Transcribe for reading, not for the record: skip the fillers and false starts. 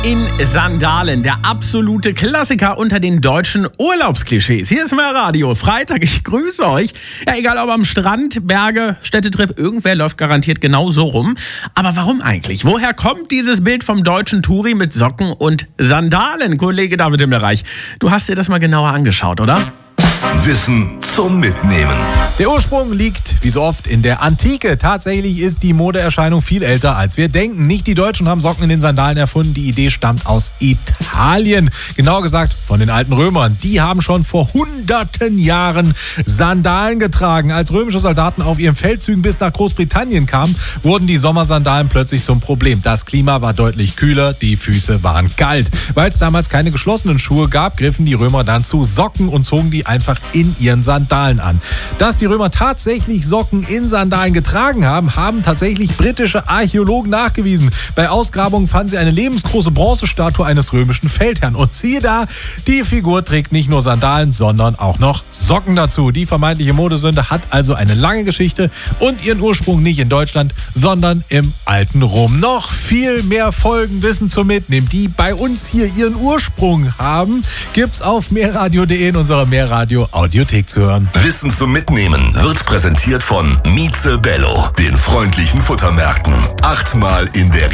in Sandalen, der absolute Klassiker unter den deutschen Urlaubsklischees. Hier ist mehr Radio, Freitag, ich grüße euch. Ja, egal ob am Strand, Berge, Städtetrip, irgendwer läuft garantiert genau so rum. Aber warum eigentlich? Woher kommt dieses Bild vom deutschen Touri mit Socken und Sandalen? Kollege David Himmelreich, du hast dir das mal genauer angeschaut, oder? Wissen zum Mitnehmen. Der Ursprung liegt, wie so oft, in der Antike. Tatsächlich ist die Modeerscheinung viel älter, als wir denken. Nicht die Deutschen haben Socken in den Sandalen erfunden. Die Idee stammt aus Italien. Genauer gesagt von den alten Römern. Die haben schon vor hunderten Jahren Sandalen getragen. Als römische Soldaten auf ihren Feldzügen bis nach Großbritannien kamen, wurden die Sommersandalen plötzlich zum Problem. Das Klima war deutlich kühler, die Füße waren kalt. Weil es damals keine geschlossenen Schuhe gab, griffen die Römer dann zu Socken und zogen die einfach in ihren Sandalen an. Dass die Römer tatsächlich Socken in Sandalen getragen haben, haben tatsächlich britische Archäologen nachgewiesen. Bei Ausgrabungen fanden sie eine lebensgroße Bronzestatue eines römischen Feldherrn. Und siehe da, die Figur trägt nicht nur Sandalen, sondern auch noch Socken dazu. Die vermeintliche Modesünde hat also eine lange Geschichte und ihren Ursprung nicht in Deutschland, sondern im alten Rom. Noch viel mehr Folgen Wissen zum Mitnehmen, die bei uns hier ihren Ursprung haben, gibt's auf mehrradio.de in unserer Mehrradio Audiothek zu hören. Wissen zum Mitnehmen wird präsentiert von Mieze Bello, den freundlichen Futtermärkten. 8-mal in der